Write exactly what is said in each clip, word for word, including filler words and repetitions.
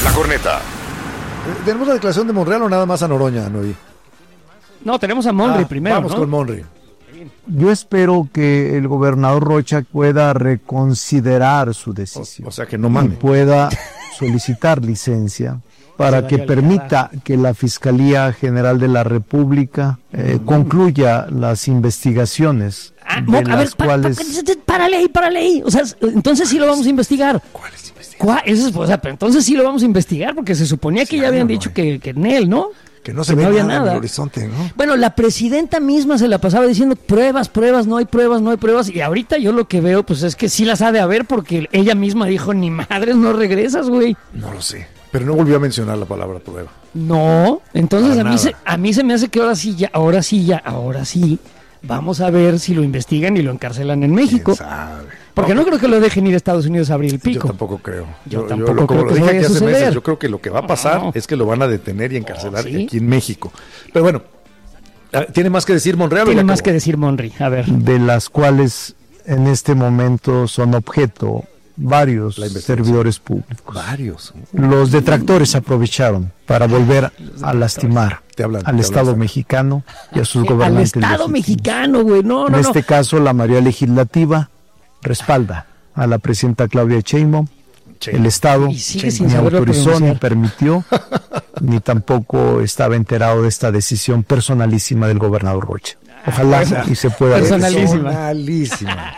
La Corneta. ¿Tenemos la declaración de Monreal o nada más a Noroña, Noy? No, tenemos a Monri ah, primero, Vamos ¿no? con Monri. Yo espero que el gobernador Rocha pueda reconsiderar su decisión. O, o sea, que no mame. Y pueda solicitar licencia para que permita que la Fiscalía General de la República eh, mm. concluya las investigaciones. Ah, de Mo, a las ver, cuales... pa, pa, párale ahí, párale ahí. O sea, entonces sí lo vamos a investigar. ¿Cuáles investigaciones? ¿Cuál? Eso es, o sea, pero entonces sí lo vamos a investigar porque se suponía que sí, ya habían no, dicho no, que, que en él, ¿no? Que no se que ve no había nada, nada en el horizonte, ¿no? Bueno, la presidenta misma se la pasaba diciendo pruebas, pruebas, no hay pruebas, no hay pruebas. Y ahorita yo lo que veo, pues es que sí las ha de haber porque ella misma dijo, ni madres, no regresas, güey. No lo sé, pero no volvió a mencionar la palabra prueba. No, entonces a mí, se, a mí se me hace que ahora sí, ya, ahora sí, ya, ahora sí, vamos a ver si lo investigan y lo encarcelan en México. ¿Quién sabe? Porque no creo que lo dejen ir a Estados Unidos a abrir el pico. Yo tampoco creo. Yo, yo tampoco yo, lo, creo como que lo dije aquí hace meses, yo creo que lo que va a pasar no. es que lo van a detener y encarcelar oh, ¿sí? aquí en México. Pero bueno, ¿tiene más que decir Monreal? Tiene más que decir Monri, a ver. De las cuales en este momento son objeto varios servidores públicos. Varios. Los detractores aprovecharon para volver a lastimar te hablan, al te Estado hablan, mexicano y a sus gobernantes. Al Estado mexicano, güey, no, no. En este no. caso, la mayoría legislativa respalda a la presidenta Claudia Sheinbaum. Sí. El Estado ni autorizó ni permitió, ni tampoco estaba enterado de esta decisión personalísima del gobernador Rocha. Ojalá ah, y se pueda. Personalísima. personalísima.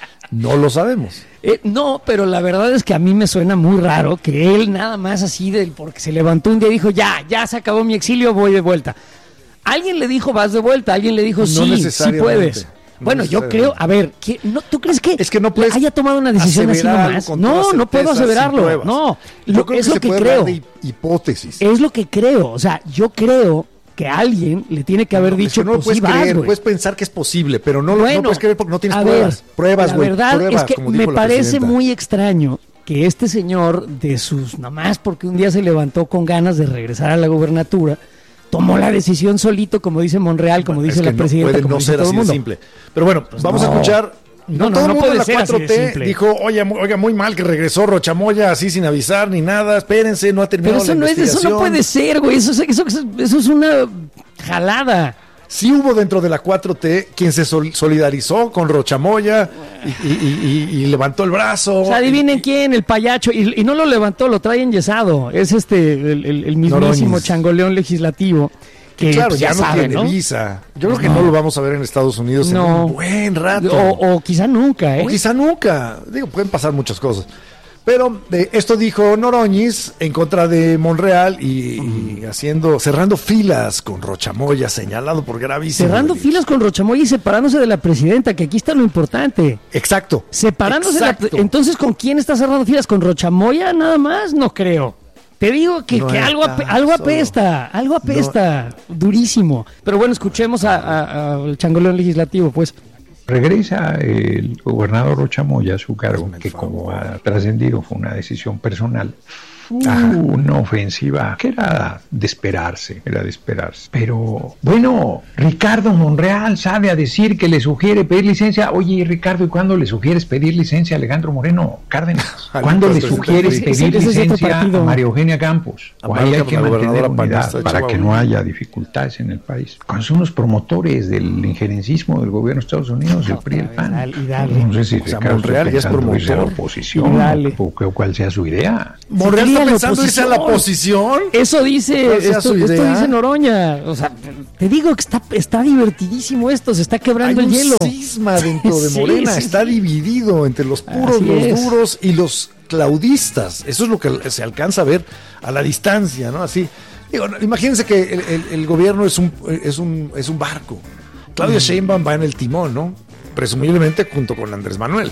No lo sabemos. Eh, no, pero la verdad es que a mí me suena muy raro que él nada más así, del porque se levantó un día y dijo, ya, ya se acabó mi exilio, voy de vuelta. Alguien le dijo, vas de vuelta, alguien le dijo, no sí, sí puedes. No bueno, yo creo, a ver, ¿qué, no, ¿tú crees que, es que no puedes haya tomado una decisión así nomás? No, no puedo aseverarlo. No, yo creo es que lo que puede creo. De hipótesis. Es lo que creo, o sea, yo creo que alguien le tiene que haber no, dicho, es que no pues puedes sí creer, vas, puedes pensar que es posible, pero no, bueno, no puedes creer porque no tienes a pruebas. Ver, pruebas, güey. La verdad pruebas, es que como me dijo parece muy extraño que este señor, de sus nomás porque un día se levantó con ganas de regresar a la gubernatura, tomó la decisión solito, como dice Monreal, como dice es que la presidenta, puede como no dice ser todo así el mundo. De simple. Pero bueno, pues vamos no. a escuchar. No, No, no, todo no el mundo puede en la ser cuatro T así de simple. Dijo, oye, oiga, muy mal que regresó Rochamoya así sin avisar ni nada, espérense, no ha terminado Pero eso la no es, eso no puede ser, güey, eso, eso, eso, eso es una jalada. Sí hubo dentro de la cuatro T quien se sol- solidarizó con Rochamoya y, y, y, y, y levantó el brazo. O sea, adivinen y, quién, el payacho, y, y no lo levantó, lo trae enyesado, es este, el, el, el mismísimo Noroñez. Changoleón legislativo. Que claro, pues, ya, ya no sabe, tiene ¿no? visa. Yo creo que no. no lo vamos a ver en Estados Unidos no. en un buen rato. O, o quizá nunca, ¿eh? O quizá nunca. Digo, pueden pasar muchas cosas. Pero eh, esto dijo Noroñez en contra de Monreal y, mm. y haciendo, cerrando filas con Rochamoya, señalado por gravísimo. Cerrando delito. filas con Rochamoya y separándose de la presidenta, que aquí está lo importante. Exacto. Separándose Exacto. De la, entonces, ¿con quién está cerrando filas? ¿Con Rochamoya nada más? No creo. Te digo que, no que algo, ape, algo apesta, algo apesta, no. durísimo. Pero bueno, escuchemos al Changoleón legislativo, pues. Regresa el gobernador Rochamoya a su cargo, que como ha trascendido fue una decisión personal. Ajá. Una ofensiva que era de esperarse, era de esperarse. Pero, bueno, Ricardo Monreal sale a decir que le sugiere pedir licencia. Oye, Ricardo, ¿y cuándo le sugieres pedir licencia a Alejandro Moreno Cárdenas? ¿Cuándo le sugieres pedir licencia a María Eugenia Campos? O ahí hay que mantener unidad para que no haya dificultades en el país. Cuando son los promotores del injerencismo del gobierno de Estados Unidos, el P R I y el P A N. Y dale. No sé si o sea, Ricardo Monreal ya es promotor de la oposición o, o cuál sea su idea. Monreal está pensando irse a la oposición. Eso dice, esto, esto dice Noroña. O sea, te digo que está, está divertidísimo esto, se está quebrando Hay el un hielo. Cisma dentro de Morena, sí, sí, está sí. dividido entre los puros, Así los es. duros y los claudistas. Eso es lo que se alcanza a ver a la distancia, ¿no? Así. Digo, imagínense que el, el, el gobierno es un, es un, es un barco. Claudia mm. Sheinbaum va en el timón, ¿no? Presumiblemente junto con Andrés Manuel.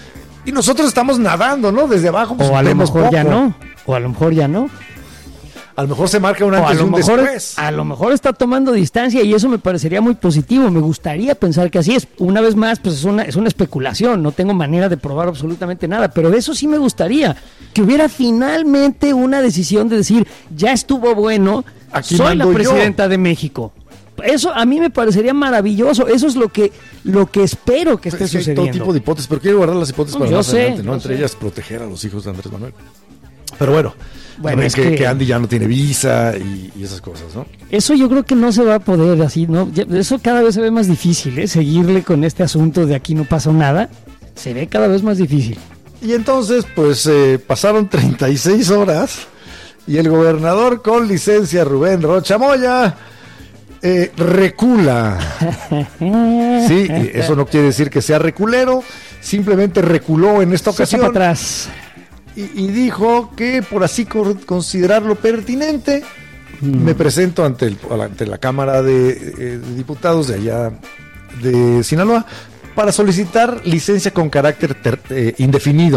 Y nosotros estamos nadando, ¿no? Desde abajo. Pues, o a lo mejor poco. ya no. O a lo mejor ya no. A lo mejor se marca un antes y un mejor, después. A lo mejor está tomando distancia y eso me parecería muy positivo. Me gustaría pensar que así es. Una vez más, pues es una, es una especulación. No tengo manera de probar absolutamente nada. Pero de eso sí me gustaría. Que hubiera finalmente una decisión de decir, ya estuvo bueno, Aquí soy la presidenta yo. de México. Eso a mí me parecería maravilloso. Eso es lo que lo que espero que esté pues, sucediendo. Hay todo tipo de hipótesis, pero quiero guardar las hipótesis para yo más sé, adelante, ¿no? Entre sé. ellas proteger a los hijos de Andrés Manuel. Pero bueno, bueno es que, que Andy ya no tiene visa y, y esas cosas, ¿no? Eso yo creo que no se va a poder así, ¿no? Eso cada vez se ve más difícil, ¿eh? Seguirle con este asunto de aquí no pasó nada, se ve cada vez más difícil. Y entonces, pues, eh, pasaron treinta y seis horas y el gobernador con licencia, Rubén Rocha Moya, eh, recula. Sí, eso no quiere decir que sea reculero, simplemente reculó en esta ocasión. Se echa para atrás. Y, y dijo que por así considerarlo pertinente, mm. me presento ante, el, ante la Cámara de, eh, de Diputados de allá de Sinaloa para solicitar licencia con carácter ter, eh, indefinido.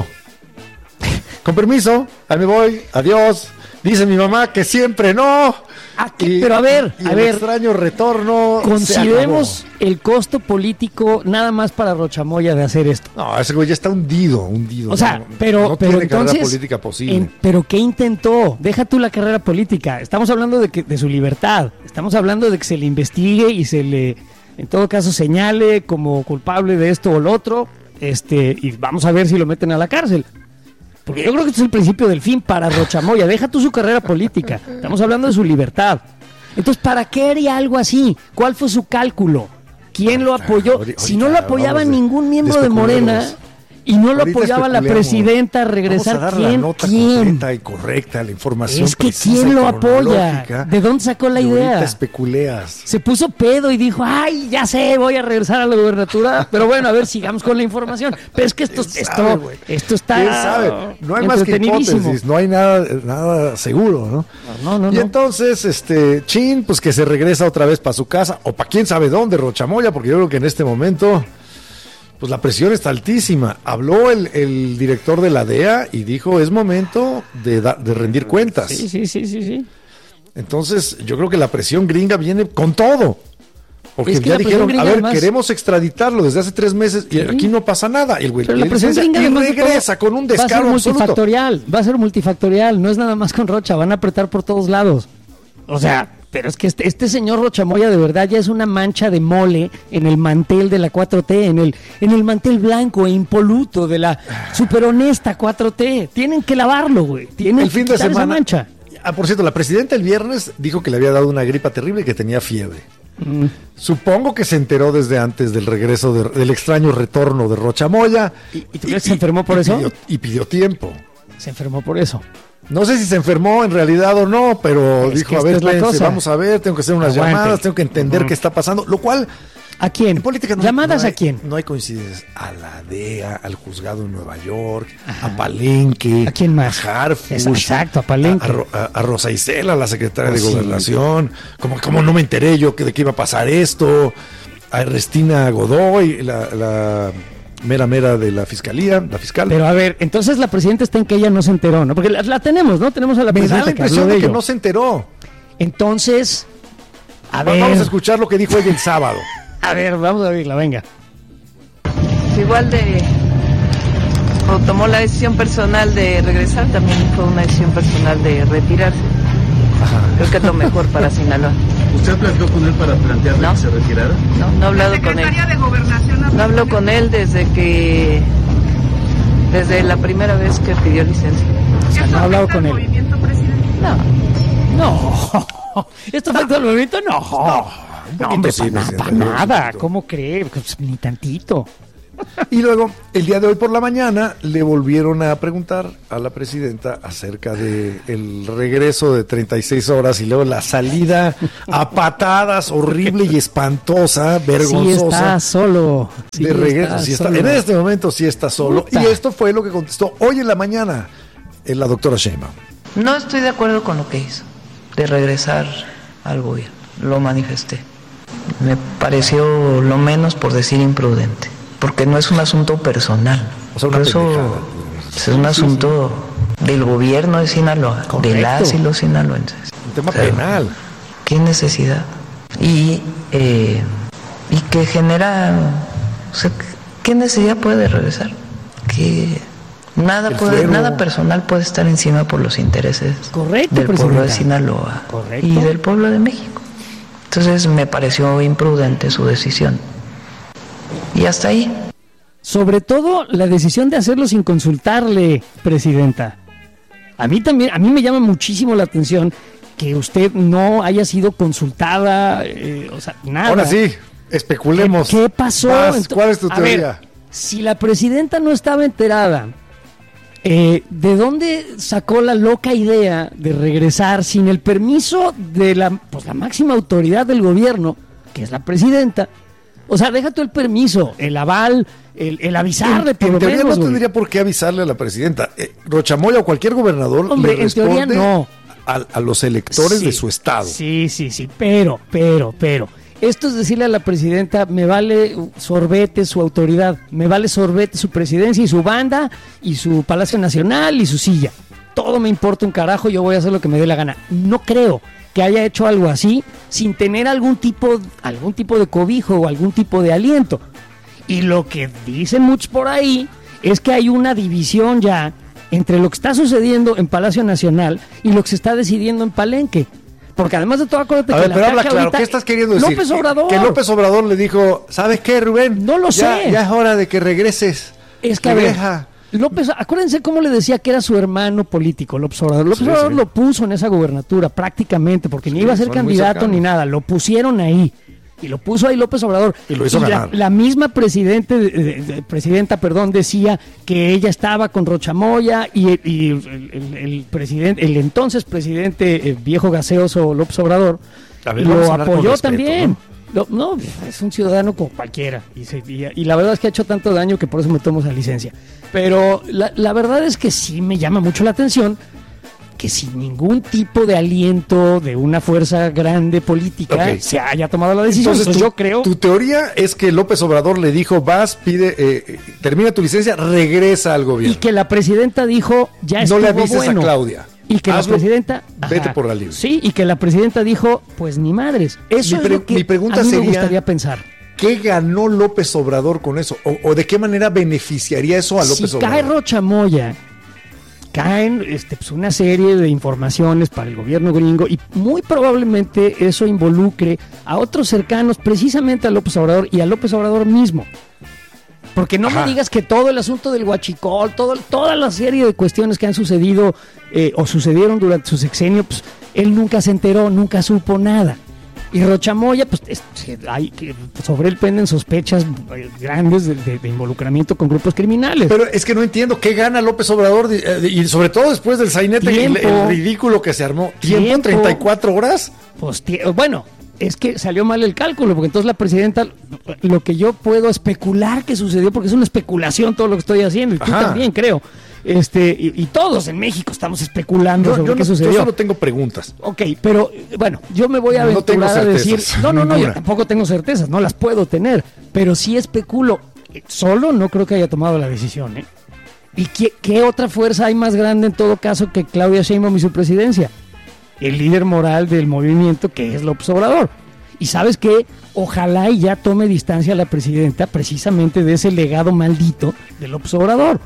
Con permiso, ahí me voy, adiós. Dice mi mamá que siempre no. Y, pero a ver, y a el ver. extraño retorno. Consideremos el costo político nada más para Rocha Moya de hacer esto. No, ese güey ya está hundido, hundido. O sea, no, pero, no pero tiene entonces, carrera política posible. En, pero ¿qué intentó? Deja tú la carrera política. Estamos hablando de que de su libertad. Estamos hablando de que se le investigue y se le, en todo caso, señale como culpable de esto o lo otro. Este, y vamos a ver si lo meten a la cárcel. Porque yo creo que este es el principio del fin para Rocha Moya. Deja tú su carrera política. Estamos hablando de su libertad. Entonces, ¿para qué haría algo así? ¿Cuál fue su cálculo? ¿Quién lo apoyó? Si no lo apoyaba ningún miembro de Morena y no lo apoyaba la presidenta a regresar, vamos a dar ¿quién? la nota ¿Quién? completa y correcta, la información es que ¿quién lo apoya? ¿De dónde sacó la idea? Ahorita especuleas. Se puso pedo y dijo, ay, ya sé, voy a regresar a la gubernatura. Pero bueno, a ver, sigamos con la información. Pero es que esto, esto, sabe, esto está ¿Quién sabe? No hay más que hipótesis, no hay nada, nada seguro, ¿no? No, no, no. Y entonces, este, Chin, pues que se regresa otra vez para su casa, o para quién sabe dónde, Rocha Moya, porque yo creo que en este momento pues la presión está altísima. Habló el, el director de la D E A y dijo, es momento de, da, de rendir cuentas. Sí, sí, sí, sí, sí. Entonces, yo creo que la presión gringa viene con todo. Porque es que ya dijeron, a ver, además, queremos extraditarlo desde hace tres meses y sí. aquí no pasa nada. Y el güey Pero la presión gringa y regresa con un descaro va a ser absoluto. multifactorial, va a ser multifactorial, no es nada más con Rocha, van a apretar por todos lados. O sea, pero es que este, este señor Rocha Moya de verdad ya es una mancha de mole en el mantel de la cuatro T, en el, en el mantel blanco e impoluto de la super honesta cuatro T. Tienen que lavarlo, güey. Tienen el fin que de semana. Esa mancha. Ah, por cierto, la presidenta el viernes dijo que le había dado una gripa terrible y que tenía fiebre. Mm. Supongo que se enteró desde antes del regreso, de, del extraño retorno de Rocha Moya. ¿Y, y tú crees que se enfermó por y eso? Pidió, y pidió tiempo. Se enfermó por eso. No sé si se enfermó en realidad o no, pero es dijo, a ver, espérense, vamos a ver, tengo que hacer unas Aguante. llamadas, tengo que entender uh-huh. qué está pasando, lo cual... ¿A quién? En política no, ¿Llamadas no hay, a quién? No hay coincidencias. A la D E A, al juzgado en Nueva York, Ajá. a Palenque, ¿a quién más? A Harfuch, exacto, a Palenque. A, a, a Rosa Isela, la secretaria pues de sí. Gobernación. Como, como no me enteré yo que de qué iba a pasar esto. A Ernestina Godoy, la... la mera mera de la fiscalía, la fiscal. Pero a ver, entonces la presidenta está en que ella no se enteró, ¿no? Porque la, la tenemos, ¿no? Tenemos a la Me presidenta da la impresión que, de, de que no se enteró. Entonces, a Va, ver. Vamos a escuchar lo que dijo ella el sábado. A ver, vamos a oírla, venga. Igual de... o tomó la decisión personal de regresar, también fue una decisión personal de retirarse. Ajá. Creo que es lo mejor para Sinaloa. ¿Usted platicó con él para plantearle ¿No? que se retirara? No, no he hablado con él. De Gobernación no hablo con él desde que... desde la primera vez que pidió licencia. O sea, no ha hablado con él. ¿Movimiento, presidente? No. No. ¿Esto afecta al movimiento? No. No, no hombre, sí, para, sí, para sí, nada. sí, ¿Cómo cree? Pues, ni tantito. Y luego, el día de hoy por la mañana, le volvieron a preguntar a la presidenta acerca de el regreso de treinta y seis horas y luego la salida a patadas horrible y espantosa, vergonzosa. Sí está solo. Sí de regreso. Está sí está, solo. en este momento sí está solo. Puta. Y esto fue lo que contestó hoy en la mañana la doctora Sheinbaum. No estoy de acuerdo con lo que hizo, de regresar al gobierno. Lo manifesté. Me pareció lo menos, por decir, imprudente. Porque no es un asunto personal. O sea, una Por eso es un asunto del gobierno de Sinaloa, Correcto. de las y los sinaloenses. Un tema o sea, penal. ¿Qué necesidad? Y, eh, y que genera... O sea, ¿qué necesidad puede regresar? Que nada, puede, nada personal puede estar encima por los intereses Correcto, del presidenta. pueblo de Sinaloa Correcto. y del pueblo de México. Entonces me pareció imprudente su decisión. Y hasta ahí. Sobre todo la decisión de hacerlo sin consultarle, presidenta. A mí también, a mí me llama muchísimo la atención que usted no haya sido consultada, eh, o sea, nada. Ahora sí, especulemos. ¿Qué, qué pasó? Vas, ¿cuál es tu a teoría? Ver, si la presidenta no estaba enterada, eh, ¿de dónde sacó la loca idea de regresar sin el permiso de la, pues, la máxima autoridad del gobierno, que es la presidenta? O sea, déjate el permiso, el aval, el, el avisarle, por en lo teoría menos, no güey. tendría por qué avisarle a la presidenta. Eh, Rochamoya o cualquier gobernador Hombre, le en teoría responde no. a, a los electores Sí, de su estado. Sí, sí, sí, pero, pero, pero. Esto es decirle a la presidenta, me vale sorbete su autoridad, me vale sorbete su presidencia y su banda y su Palacio Nacional y su silla. Todo me importa un carajo, yo voy a hacer lo que me dé la gana. No creo que haya hecho algo así sin tener algún tipo, algún tipo de cobijo o algún tipo de aliento. Y lo que dicen muchos por ahí es que hay una división ya entre lo que está sucediendo en Palacio Nacional y lo que se está decidiendo en Palenque. Porque además de todo, acuérdate A que ver, la pero habla ataque claro, ahorita, ¿qué estás queriendo decir? López Obrador. Que, que López Obrador le dijo, ¿sabes qué, Rubén? No lo ya, sé. Ya es hora de que regreses. Es que a ver, López, acuérdense cómo le decía que era su hermano político, López Obrador. López Sí, Obrador sí. lo puso en esa gubernatura prácticamente, porque ni Sí, iba a ser son muy candidato cercanos. ni nada. Lo pusieron ahí. Y lo puso ahí López Obrador. Y lo hizo la, ganar. la misma presidente, de- de- de- presidenta perdón, decía que ella estaba con Rochamoya y, el- y el, el- el presidente, el entonces presidente eh, viejo gaseoso López Obrador A ver, vamos lo a hablar con apoyó respeto, también. ¿no? Lo- No, es un ciudadano como cualquiera. Y, se- y- y la verdad es que ha hecho tanto daño que por eso me tomo esa licencia. Pero la, la verdad es que sí me llama mucho la atención que sin ningún tipo de aliento de una fuerza grande política Ok. se haya tomado la decisión. Entonces, Entonces, tu, yo creo... tu teoría es que López Obrador le dijo, vas, pide, eh, eh, termina tu licencia, regresa al Y gobierno. que la presidenta dijo, ya No estuvo le avises bueno. a Claudia. Y que Hazlo, la presidenta... vete por la libre. Sí, y que la presidenta dijo, pues ni madres. Eso Mi es pre- lo que mi pregunta a mí me sería- gustaría pensar. ¿Qué ganó López Obrador con eso? ¿O, o de qué manera beneficiaría eso a López Si Obrador? cae Rochamoya, caen este, pues, una serie de informaciones para el gobierno gringo y muy probablemente eso involucre a otros cercanos precisamente a López Obrador y a López Obrador mismo. Porque no Ajá. me digas que todo el asunto del huachicol, todo, toda la serie de cuestiones que han sucedido eh, o sucedieron durante su sexenio, pues él nunca se enteró, nunca supo nada. Y Rochamoya, pues es- hay, que- sobre él penden sospechas eh, grandes de, de- de involucramiento con grupos criminales. Pero es que no entiendo qué gana López Obrador de- eh, de- y sobre todo después del sainete, el, Tiempo. el ridículo que se armó. ¿Tiempo? Tiempo. ¿treinta y cuatro horas? Pues, tie- bueno, es que salió mal el cálculo, porque entonces la presidenta, lo que yo puedo especular que sucedió, porque es una especulación todo lo que estoy haciendo, y tú Ajá. también creo, este y, y todos en México estamos especulando Yo, sobre yo qué no- yo sucedió. solo tengo preguntas. Ok, pero bueno, yo me voy a No tengo aventurar a decir, certezas, no, no, no, yo ninguna. tampoco tengo certezas, no las puedo tener, pero sí especulo, solo no creo que haya tomado la decisión, ¿eh? ¿Y qué, qué otra fuerza hay más grande en todo caso que Claudia Sheinbaum y su presidencia? El líder moral del movimiento, que es López Obrador. Y sabes qué, ojalá y ya tome distancia la presidenta precisamente de ese legado maldito de López Obrador.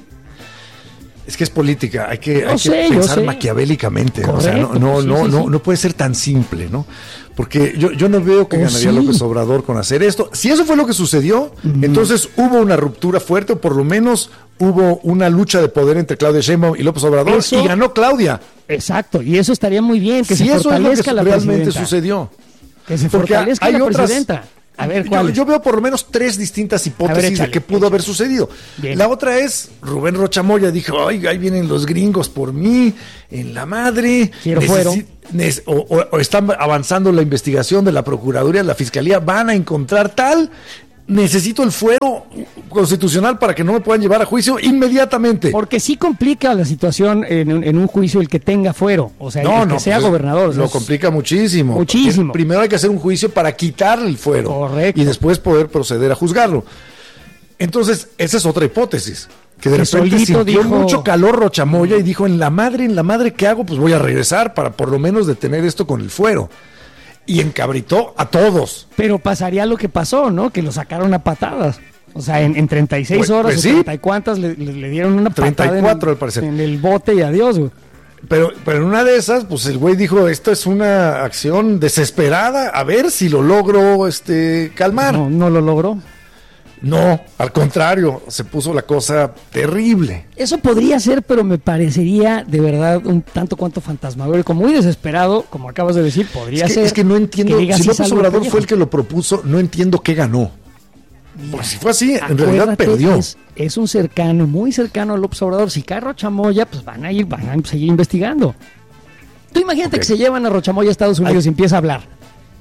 Es que es política, hay que, Yo hay que sé, yo pensar sé. maquiavélicamente. O sea, Correcto, no, no, sí, no, sí, no, sí. no puede ser tan simple, ¿no? Porque yo, yo no veo que Oh, ganaría sí. López Obrador con hacer esto. Si eso fue lo que sucedió, entonces hubo una ruptura fuerte, o por lo menos hubo una lucha de poder entre Claudia Sheinbaum y López Obrador, Eso- y ganó Claudia. Exacto, y eso estaría muy bien, que Si se eso es lo que fortalezca la realmente presidenta. sucedió. Que se Porque fortalezca hay la otras- presidenta. A ver, Yo, ¿cuál? yo veo por lo menos tres distintas hipótesis de échale, qué pudo haber sucedido. Bien. La otra es, Rubén Rochamoya dijo, ay, ahí vienen los gringos por mí, en la madre. Quiero fuero. nes- o, o- o están avanzando la investigación de la Procuraduría, la Fiscalía, van a encontrar tal, necesito el fuero constitucional para que no me puedan llevar a juicio inmediatamente. Porque sí complica la situación en, un- en un juicio el que tenga fuero, o sea, el que sea pues, gobernador. o sea, Lo es- complica muchísimo. Muchísimo. Porque primero hay que hacer un juicio para quitarle el fuero. Correcto. Y después poder proceder a juzgarlo. Entonces, esa es otra hipótesis. Que de Que repente solito sintió dijo- mucho calor Rochamoya y dijo, en la madre, en la madre, ¿qué hago? Pues voy a regresar para por lo menos detener esto con el fuero. Y encabritó a todos. Pero pasaría lo que pasó, ¿no? Que lo sacaron a patadas. O sea, en, en treinta y seis Pues- horas, pues o sí. treinta y cuantas, le, le- le dieron una patada treinta y cuatro en, al parecer. en el bote y adiós, güey. Pero, pero en una de esas, pues el güey dijo, esto es una acción desesperada, a ver si lo logro este, calmar. No, no lo logró. No, al contrario, se puso la cosa terrible. Eso podría ser, pero me parecería de verdad un tanto cuanto fantasmagórico, muy desesperado, como acabas de decir, podría es que, ser. Es que no entiendo, que si López Obrador fue el que lo propuso, no entiendo qué ganó. Mira, porque si fue así, en realidad perdió. Es, es un cercano, muy cercano a López Obrador. Si cae Rochamoya, pues van a ir, van a seguir investigando. Tú imagínate okay. que se llevan a Rochamoya a Estados Unidos Ay. y empieza a hablar.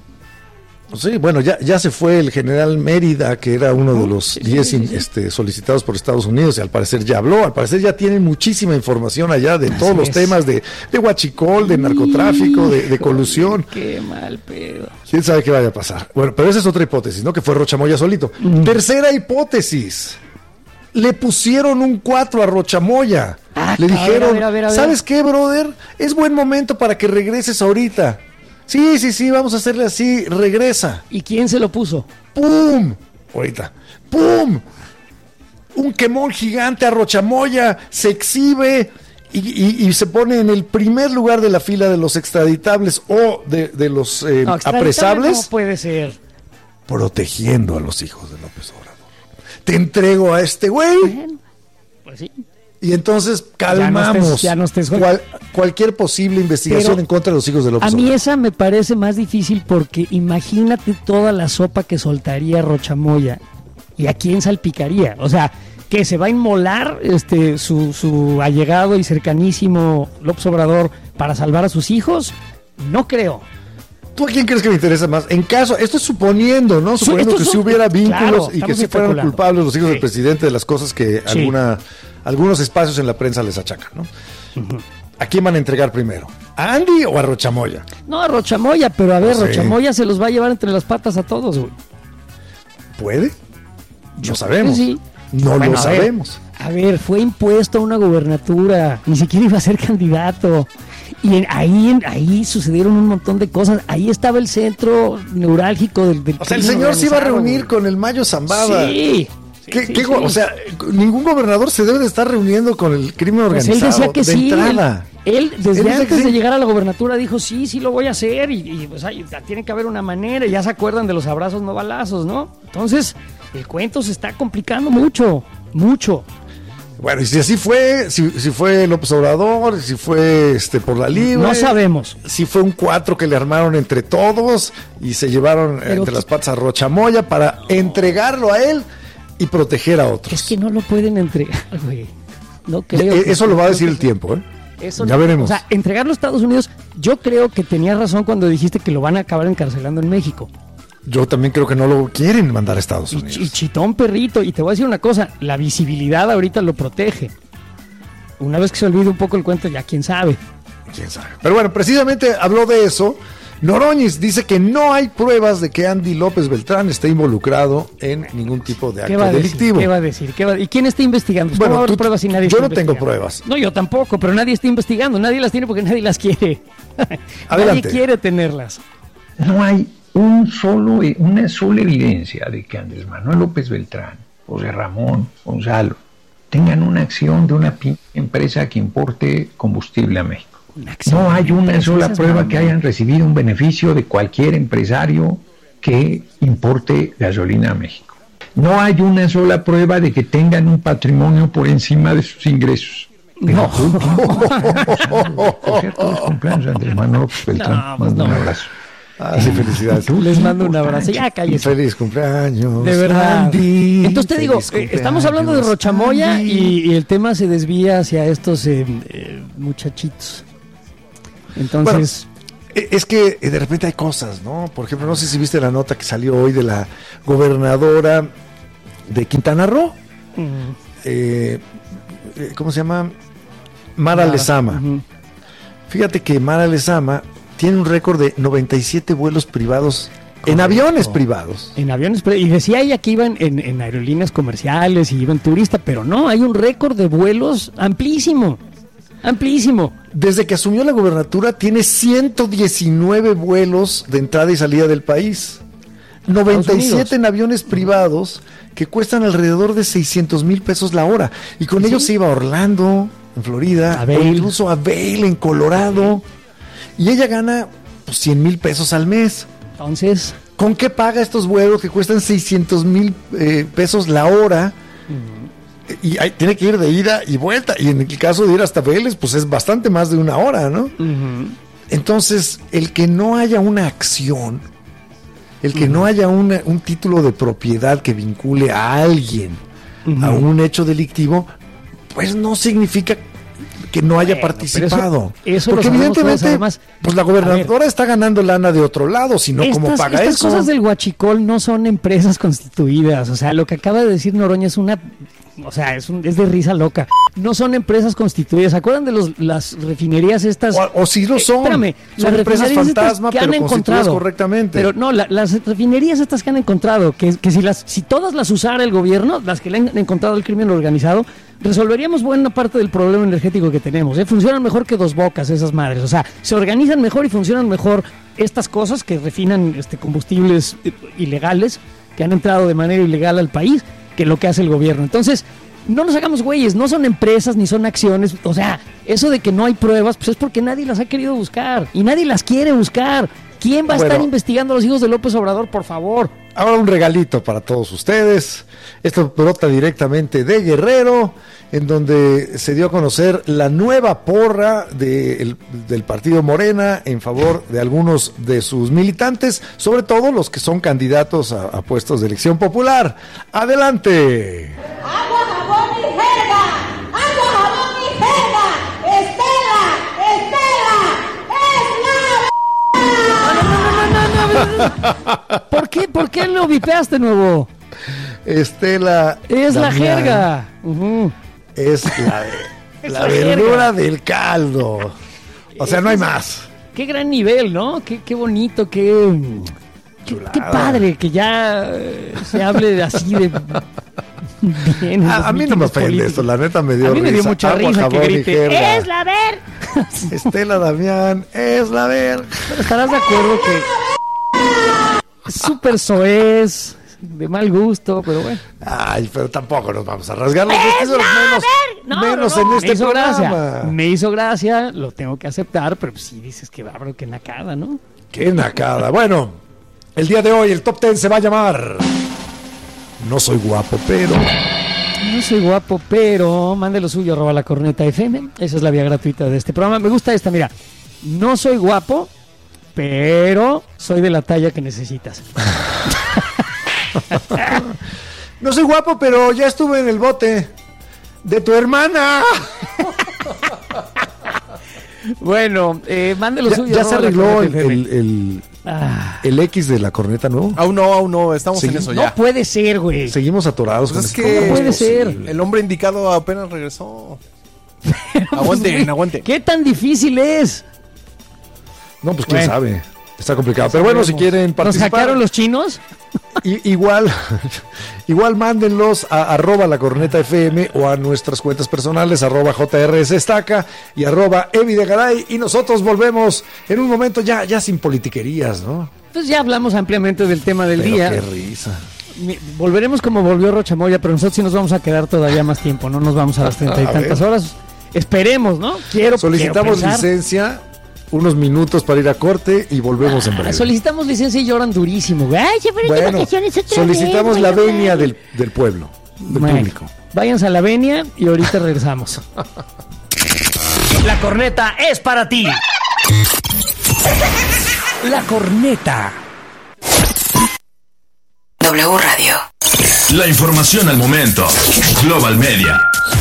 Sí, bueno, ya, ya se fue el general Mérida, que era uno de los diez sí, sí, sí. este, solicitados por Estados Unidos, y al parecer ya habló, al parecer ya tienen muchísima información allá de Así todos es. los temas de, de huachicol, de narcotráfico, de, de colusión. Qué mal pedo. ¿Quién sabe qué vaya a pasar? Bueno, pero esa es otra hipótesis, ¿no? Que fue Rochamoya solito. Mm. Tercera hipótesis. Le pusieron un cuatro a Rochamoya. Ah, Le dijeron, a ver, a ver, a ver. ¿sabes qué, brother? Es buen momento para que regreses ahorita. Sí, sí, sí, vamos a hacerle así, regresa. ¿Y quién se lo puso? ¡Pum! Ahorita, ¡pum! Un quemón gigante a Rochamoya, se exhibe y, y, y se pone en el primer lugar de la fila de los extraditables o de, de los eh, no, apresables. ¿Cómo puede ser? Protegiendo a los hijos de López Obrador. Te entrego a este güey. Bueno, pues sí. Y entonces calmamos ya no estés, ya no estés... Cual, cualquier posible investigación Pero en contra de los hijos de López Obrador. A mí esa me parece más difícil porque imagínate toda la sopa que soltaría Rochamoya y a quién salpicaría. O sea, que se va a inmolar este su, su allegado y cercanísimo López Obrador para salvar a sus hijos. No creo. ¿Tú a quién crees que me interesa más? En caso, esto es suponiendo, ¿no? Suponiendo que si hubiera vínculos claro, y que si fueran culpables los hijos sí. del presidente de las cosas que sí. alguna, algunos espacios en la prensa les achacan, ¿no? Uh-huh. ¿A quién van a entregar primero? ¿A Andy o a Rochamoya? No, a Rochamoya, pero a ver, sí. Rochamoya se los va a llevar entre las patas a todos, güey. ¿Puede? Yo no sabemos. Sí. No bueno, lo a sabemos. Ver, a ver, fue impuesto a una gubernatura, ni siquiera iba a ser candidato. Y en, ahí, en, ahí sucedieron un montón de cosas. Ahí estaba el centro neurálgico del, del O sea, el señor se iba a reunir güey. con el Mayo Zambada. Sí. ¿Qué, sí, qué, sí. O sea, ningún gobernador se debe de estar reuniendo con el crimen organizado. Pues él decía que de sí. Entrada. Él, él desde él antes sí. de llegar a la gobernatura dijo, sí, sí lo voy a hacer. Y, y pues, ay, tiene que haber una manera. Ya se acuerdan de los abrazos no balazos, ¿no? Entonces, el cuento se está complicando mucho, mucho. Bueno, y si así fue, si, si fue López Obrador, si fue este por la libre. No sabemos. Si fue un cuatro que le armaron entre todos y se llevaron Pero entre que... las patas a Rochamoya para entregarlo a él y proteger a otros. Es que no lo pueden entregar, güey. No creo. Eh, eso lo va a decir el tiempo, ¿eh? Eso ya no, veremos. O sea, entregarlo a Estados Unidos, yo creo que tenías razón cuando dijiste que lo van a acabar encarcelando en México. Yo también creo que no lo quieren mandar a Estados Unidos. Y, y chitón perrito. Y te voy a decir una cosa, la visibilidad ahorita lo protege. Una vez que se olvide un poco el cuento, ya quién sabe. Quién sabe. Pero bueno, precisamente habló de eso. Noroñez dice que no hay pruebas de que Andy López Beltrán esté involucrado en ningún tipo de acto delictivo. ¿Qué va a decir? ¿Qué va a decir? ¿Y quién está investigando? Bueno, ¿Cómo va a haber tú, pruebas si nadie yo está no tengo pruebas. No, yo tampoco, pero nadie está investigando. Nadie las tiene porque nadie las quiere. Nadie quiere tenerlas. No hay un solo, una sola evidencia de que Andrés Manuel López Beltrán, José Ramón, Gonzalo, tengan una acción de una empresa que importe combustible a México. No hay una sola prueba que hayan recibido un beneficio de cualquier empresario que importe gasolina a México. No hay una sola prueba de que tengan un patrimonio por encima de sus ingresos. No. Por cierto, los cumpleaños Andrés Manuel López Beltrán. No, pues no. Un abrazo. Ah, sí, felicidades. Les mando un abrazo. Ya cállese. Feliz cumpleaños. De verdad. Andy. Entonces te digo, eh, estamos hablando de Rochamoya y, y el tema se desvía hacia estos eh, eh, muchachitos. Entonces... Bueno, es que de repente hay cosas, ¿no? Por ejemplo, no sé si viste la nota que salió hoy de la gobernadora de Quintana Roo. Uh-huh. eh, ¿Cómo se llama? Mara, Mara. Lezama. Uh-huh. Fíjate que Mara Lezama tiene un récord de noventa y siete vuelos privados. Correcto. En aviones privados. En aviones privados. Y decía ella que iban en, en aerolíneas comerciales y iban turistas, pero no, hay un récord de vuelos amplísimo. Amplísimo. Desde que asumió la gobernatura tiene ciento diecinueve vuelos de entrada y salida del país. noventa y siete en aviones privados que cuestan alrededor de seiscientos mil pesos la hora. Y con ¿Sí? ellos se iba a Orlando, en Florida, o incluso a Vail, en Colorado. Y ella gana pues, cien mil pesos al mes. Entonces... ¿Con qué paga estos vuelos que cuestan seiscientos mil eh, pesos la hora? Uh-huh. Y hay, tiene que ir de ida y vuelta. Y en el caso de ir hasta Vélez, pues es bastante más de una hora, ¿no? Uh-huh. Entonces, el que no haya una acción, el que uh-huh. no haya una, un título de propiedad que vincule a alguien uh-huh. a un hecho delictivo, pues no significa que no haya bueno, participado. Eso, eso porque evidentemente además, pues la gobernadora ver, está ganando lana de otro lado, si no, ¿cómo paga estas eso? Estas cosas del huachicol no son empresas constituidas, o sea, lo que acaba de decir Noroña es una, o sea, es, un, es de risa loca. No son empresas constituidas. ¿Se acuerdan de los, las refinerías estas? O, o sí lo son. Eh, espérame, son las empresas fantasma, que pero han encontrado correctamente. Pero no, la, las refinerías estas que han encontrado, que, que si las, si todas las usara el gobierno, las que le han encontrado el crimen organizado, resolveríamos buena parte del problema energético que tenemos. ¿eh? Funcionan mejor que Dos Bocas esas madres. O sea, se organizan mejor y funcionan mejor estas cosas que refinan este, combustibles ilegales que han entrado de manera ilegal al país que lo que hace el gobierno. Entonces, no nos hagamos güeyes, no son empresas ni son acciones. O sea, eso de que no hay pruebas, pues es porque nadie las ha querido buscar y nadie las quiere buscar. ¿Quién va a bueno, estar investigando a los hijos de López Obrador, por favor? Ahora un regalito para todos ustedes. Esto brota directamente de Guerrero, en donde se dio a conocer la nueva porra de el, del partido Morena en favor de algunos de sus militantes, sobre todo los que son candidatos a, a puestos de elección popular. ¡Adelante! ¡Agua, jabón y jerga! ¡Agua, jabón y jerga! ¡Estela! ¡Estela! ¡Es la... ¿Por qué? ¿Por qué lo vipeaste, nuevo? Estela es Damián, la jerga. Uh-huh. Es la, es la, la verdura del caldo. O sea, no hay más. Qué gran nivel, ¿no? Qué, qué bonito, qué, qué, qué padre que ya se hable así de bien. A, a mí no me ofende políticos. Esto, la neta me dio risa. A mí me dio risa. mucha Agua, risa que grite, ¡es la ver! Estela Damián, es la ver. Pero estarás de acuerdo que es súper soez, de mal gusto, pero bueno. Ay, pero tampoco nos vamos a rasgar los vestidos, menos, no, menos no, no, en este me hizo programa. Gracia. Me hizo gracia, lo tengo que aceptar, pero pues sí dices que bárbaro, que nacada, ¿no? Qué nacada. Bueno, el día de hoy el Top Ten se va a llamar No soy guapo, pero... No soy guapo, pero... Mande lo suyo, arroba la corneta F M. Esa es la vía gratuita de este programa. Me gusta esta, mira. No soy guapo, pero soy de la talla que necesitas. No soy guapo, pero ya estuve en el bote de tu hermana. Bueno, eh, mándelo ya, suyo. Ya se arregló el, el, el, ah. el X de la corneta, ¿no? Aún no, aún no, estamos sí. en eso ya. No puede ser, güey. Seguimos atorados. Pues con es que no puede ser. El hombre indicado apenas regresó. Aguanten, pues, aguanten. ¿Qué tan difícil es? No, pues quién bueno. sabe. Está complicado. Pero bueno, si quieren participar. ¿Nos hackearon los chinos? I, igual, igual mándenlos a arroba la corneta F M o a nuestras cuentas personales, arroba J R S Estaca y arroba Evi de Garay. Y nosotros volvemos en un momento ya, ya sin politiquerías, ¿no? Pues ya hablamos ampliamente del tema del pero día. Qué risa. Volveremos como volvió Rocha Moya, pero nosotros sí nos vamos a quedar todavía más tiempo, no nos vamos a las treinta y tantas ver. horas. Esperemos, ¿no? Quiero Solicitamos quiero licencia, unos minutos para ir a corte y volvemos ah, en breve. Solicitamos licencia y lloran durísimo. Ay, se fueron bueno, de vacaciones otra solicitamos vez, la bueno, venia del, del pueblo, del bueno, público. Váyanse a la venia y ahorita regresamos. La corneta es para ti. La corneta. W Radio. La información al momento. Global Media.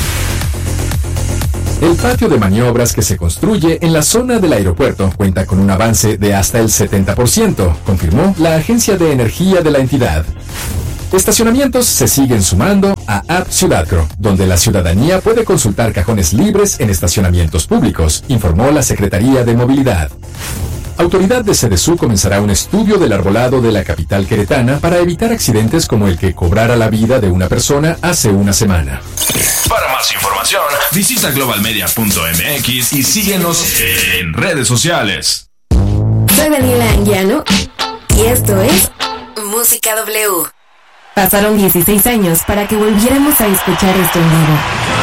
El patio de maniobras que se construye en la zona del aeropuerto cuenta con un avance de hasta el setenta por ciento, confirmó la Agencia de Energía de la entidad. Estacionamientos se siguen sumando a App Ciudadcro, donde la ciudadanía puede consultar cajones libres en estacionamientos públicos, informó la Secretaría de Movilidad. Autoridad de Sedesú comenzará un estudio del arbolado de la capital queretana para evitar accidentes como el que cobrara la vida de una persona hace una semana. Para más información, visita global media punto m x y síguenos en redes sociales. Soy Daniela Anguiano y esto es Música W. Pasaron dieciséis años para que volviéramos a escuchar esto en vivo.